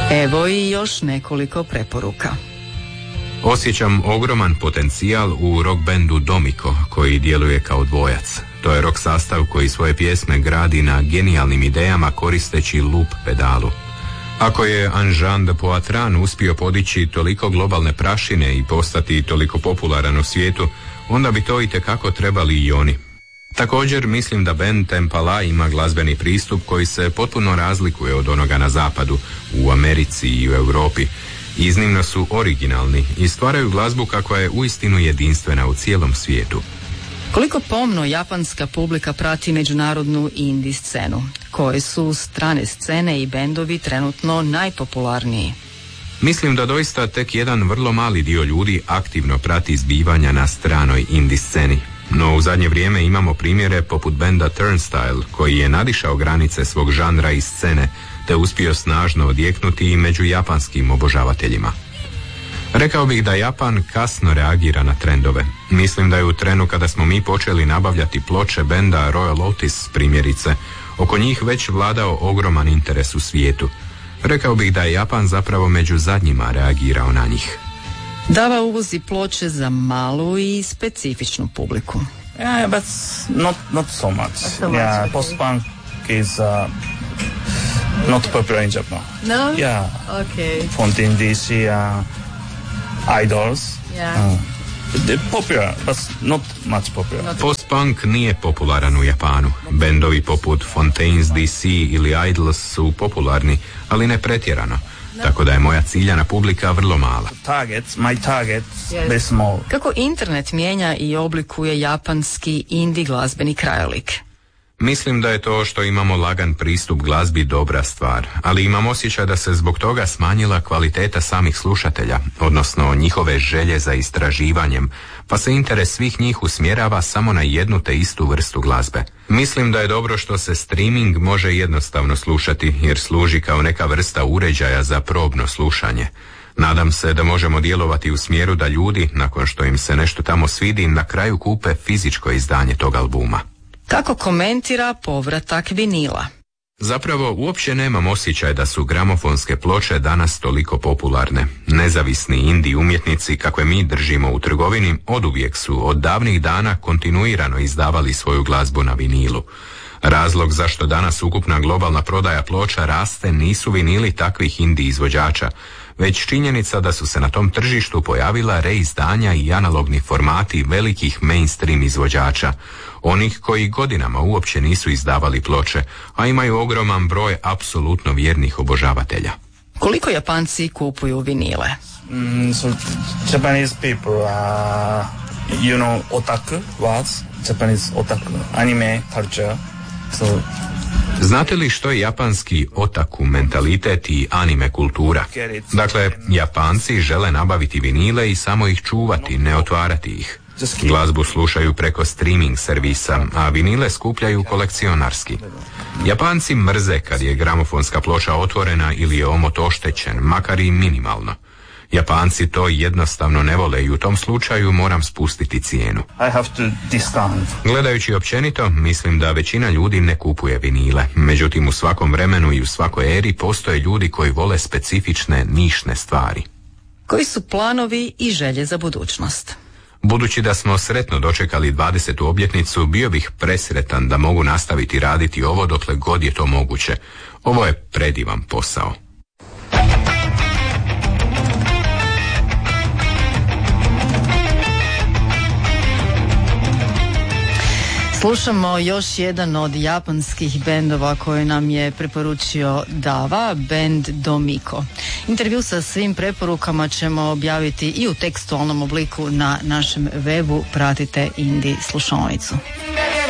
Evo i još nekoliko preporuka. Osjećam ogroman potencijal u rock bandu Domiko, koji djeluje kao dvojac. To je rock sastav koji svoje pjesme gradi na genijalnim idejama koristeći loop pedalu. Ako je Anjan de Poitran uspio podići toliko globalne prašine i postati toliko popularan u svijetu, onda bi to itekako trebali i oni. Također mislim da band Tempala ima glazbeni pristup koji se potpuno razlikuje od onoga na zapadu, u Americi i u Europi. Iznimno su originalni i stvaraju glazbu kakva je uistinu jedinstvena u cijelom svijetu. Koliko pomno japanska publika prati međunarodnu indie scenu? Koje su strane scene i bendovi trenutno najpopularniji? Mislim da doista tek jedan vrlo mali dio ljudi aktivno prati zbivanja na stranoj indie sceni. No u zadnje vrijeme imamo primjere poput benda Turnstile, koji je nadišao granice svog žanra i scene, te uspio snažno odjeknuti i među japanskim obožavateljima. Rekao bih da Japan kasno reagira na trendove. Mislim da je u trenu kada smo mi počeli nabavljati ploče benda Royal Otis primjerice, oko njih već vladao ogroman interes u svijetu. Rekao bih da je Japan zapravo među zadnjima reagirao na njih. Dava uvozi ploče za malu i specifičnu publiku. Yeah, but not so much. Yeah, post-punk is not popular in Japan. No? Yeah. Okay. Fontaine DC, Idols. Yeah. They're popular, but not much popular. Post-punk nije popularan u Japanu. Bendovi poput Fontaine's DC ili Idols su popularni, ali ne pretjerano. Tako da je moja ciljana publika vrlo mala. My target, very small. Kako internet mijenja i oblikuje japanski indie glazbeni krajolik? Mislim da je to što imamo lagan pristup glazbi dobra stvar, ali imam osjećaj da se zbog toga smanjila kvaliteta samih slušatelja, odnosno njihove želje za istraživanjem, pa se interes svih njih usmjerava samo na jednu te istu vrstu glazbe. Mislim da je dobro što se streaming može jednostavno slušati, jer služi kao neka vrsta uređaja za probno slušanje. Nadam se da možemo djelovati u smjeru da ljudi, nakon što im se nešto tamo svidi, na kraju kupe fizičko izdanje tog albuma. Kako komentira povratak vinila? Zapravo uopće nemam osjećaj da su gramofonske ploče danas toliko popularne. Nezavisni indie umjetnici kakve mi držimo u trgovini oduvijek su od davnih dana kontinuirano izdavali svoju glazbu na vinilu. Razlog zašto danas ukupna globalna prodaja ploča raste nisu vinili takvih indie izvođača, već činjenica da su se na tom tržištu pojavila reizdanja i analogni formati velikih mainstream izvođača, onih koji godinama uopće nisu izdavali ploče, a imaju ogroman broj apsolutno vjernih obožavatelja. Koliko Japanci kupuju vinile? So Japanese people, otaku was Japanese otaku, anime culture. So znate li što je japanski otaku mentalitet i anime kultura? Dakle, Japanci žele nabaviti vinile i samo ih čuvati, ne otvarati ih. Glazbu slušaju preko streaming servisa, a vinile skupljaju kolekcionarski. Japanci mrze kad je gramofonska ploča otvorena ili je omot oštećen, makar i minimalno. Japanci to jednostavno ne vole i u tom slučaju moram spustiti cijenu. Gledajući općenito, mislim da većina ljudi ne kupuje vinile. Međutim, u svakom vremenu i u svakoj eri postoje ljudi koji vole specifične, nišne stvari. Koji su planovi i želje za budućnost? Budući da smo sretno dočekali 20. obljetnicu, bio bih presretan da mogu nastaviti raditi ovo dokle god je to moguće. Ovo je predivan posao. Slušamo još jedan od japanskih bendova koje nam je preporučio Dava, bend Domiko. Intervju sa svim preporukama ćemo objaviti i u tekstualnom obliku na našem webu. Pratite Indie slušaonicu.